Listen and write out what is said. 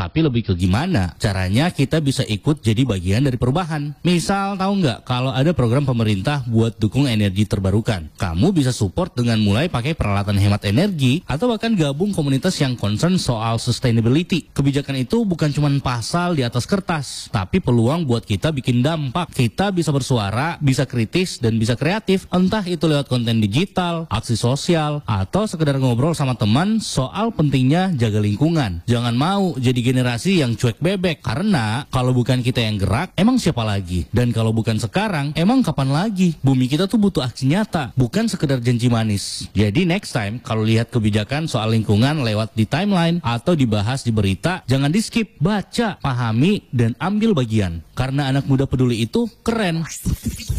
tapi lebih ke gimana caranya kita bisa ikut jadi bagian dari perubahan. Misal tahu nggak kalau ada program pemerintah buat dukung energi terbarukan, kamu bisa support dengan mulai pakai peralatan hemat energi atau bahkan gabung komunitas yang concern soal sustainability. Kebijakan itu bukan cuma pasal di atas kertas, tapi peluang buat kita bikin dampak. Kita bisa bersuara, bisa kritis, dan bisa kreatif, entah itu lewat konten digital, aksi sosial, atau sekedar ngobrol sama teman soal pentingnya jaga lingkungan. Jangan mau jadi generasi yang cuek bebek, karena kalau bukan kita yang gerak, emang siapa lagi? Dan kalau bukan sekarang, emang kapan lagi? Bumi kita tuh butuh aksi nyata, bukan sekedar janji manis. Jadi next time kalau lihat kebijakan soal lingkungan lewat di timeline atau dibahas di berita, jangan di skip, baca, pahami, dan ambil bagian. Karena anak muda peduli itu keren.